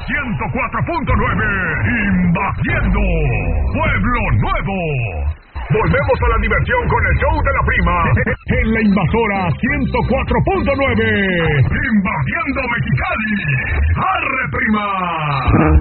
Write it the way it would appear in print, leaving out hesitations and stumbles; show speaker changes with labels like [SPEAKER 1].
[SPEAKER 1] 104.9, invadiendo Pueblo Nuevo. Volvemos a la diversión con el show de la prima. En la invasora 104.9, invadiendo Mexicali. ¡Arre, prima!